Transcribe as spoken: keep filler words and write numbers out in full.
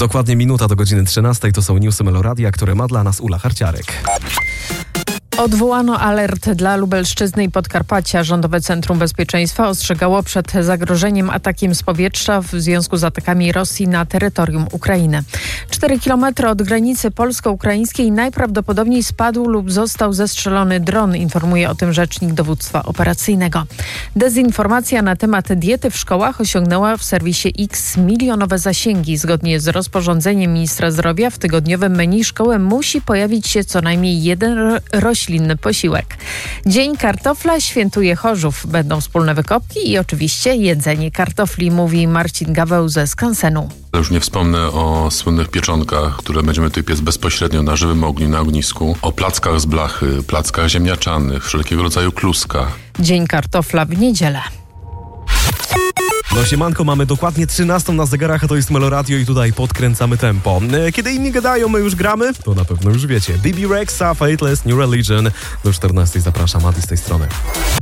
Dokładnie minuta do godziny trzynastej. To są newsy Meloradia, które ma dla nas Ula Harciarek. Odwołano alert dla Lubelszczyzny i Podkarpacia. Rządowe Centrum Bezpieczeństwa ostrzegało przed zagrożeniem atakiem z powietrza w związku z atakami Rosji na terytorium Ukrainy. Cztery kilometry od granicy polsko-ukraińskiej najprawdopodobniej spadł lub został zestrzelony dron, informuje o tym rzecznik dowództwa operacyjnego. Dezinformacja na temat diety w szkołach osiągnęła w serwisie X milionowe zasięgi. Zgodnie z rozporządzeniem ministra zdrowia w tygodniowym menu szkoły musi pojawić się co najmniej jeden roślinny posiłek. Dzień kartofla świętuje Chorzów. Będą wspólne wykopki i oczywiście jedzenie kartofli, mówi Marcin Gaweł ze Skansenu. Już nie wspomnę o słynnych pieczątkach, które będziemy tutaj piec bezpośrednio na żywym ogniu, na ognisku, o plackach z blachy, plackach ziemniaczanych, wszelkiego rodzaju kluskach. Dzień kartofla w niedzielę. No siemanko, mamy dokładnie trzynastą na zegarach, a to jest Meloradio i tutaj podkręcamy tempo. Kiedy inni gadają, my już gramy? To na pewno już wiecie. B B Rexa, Fateless, New Religion. Do czternastej zapraszam, Adi z tej strony.